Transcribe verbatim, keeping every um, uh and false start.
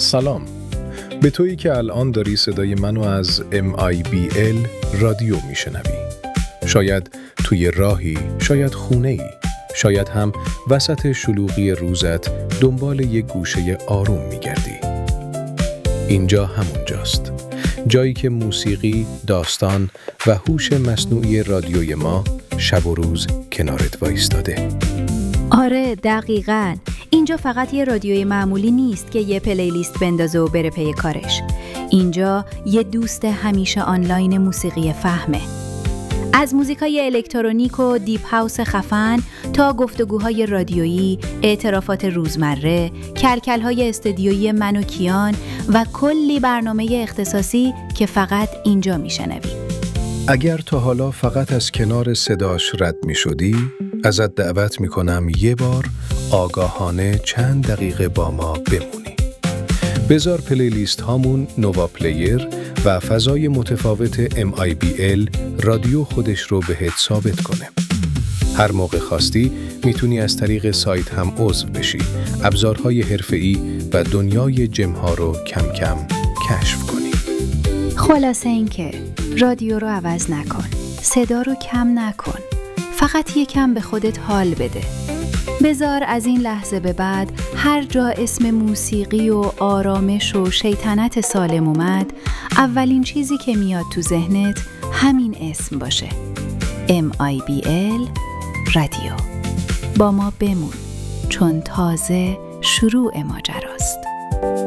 سلام، به تویی که الان داری صدای منو از ام آی بی ال رادیو میشنوی. شاید توی راهی، شاید خونه‌ای، شاید هم وسط شلوغی روزت دنبال یک گوشه آروم میگردی. اینجا همونجاست، جایی که موسیقی، داستان و هوش مصنوعی رادیوی ما شب و روز کنارت وایستاده. آره دقیقاً. اینجا فقط یه رادیوی معمولی نیست که یه پلیلیست بندازه و بره پی کارش. اینجا یه دوست همیشه آنلاین موسیقی فهمه. از موزیکای الکترونیک و دیپ هاوس خفن تا گفتگوهای رادیویی، اعترافات روزمره، کلکل‌های استودیویی من و کیان و کلی برنامه اختصاصی که فقط اینجا میشنوی. اگر تا حالا فقط از کنار صداش رد می شدی، ازت دعوت می کنم یه بار آگاهانه چند دقیقه با ما بمونی. بذار پلیلیست هامون نووا پلیر و فضای متفاوت ام آی بی ال رادیو خودش رو بهت ثابت کنه. هر موقع خواستی میتونی از طریق سایت هم عضو بشی، ابزارهای حرفه‌ای و دنیای جمع رو کم کم کشف کنی. خلاصه این که رادیو رو عوض نکن، صدا رو کم نکن، فقط یکم به خودت حال بده. بذار از این لحظه به بعد هر جا اسم موسیقی و آرامش و شیطنت سالم اومد، اولین چیزی که میاد تو ذهنت همین اسم باشه. ام آی بی ال رادیو. با ما بمون، چون تازه شروع ماجراست.